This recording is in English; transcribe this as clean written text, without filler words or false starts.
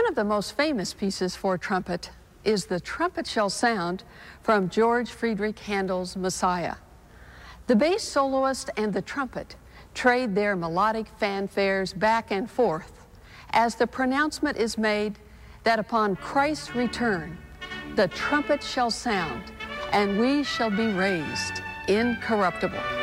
One of the most famous pieces for trumpet is The Trumpet Shall Sound from George Friedrich Handel's Messiah. The bass soloist and the trumpet trade their melodic fanfares back and forth as the pronouncement is made that upon Christ's return, the trumpet shall sound and we shall be raised incorruptible.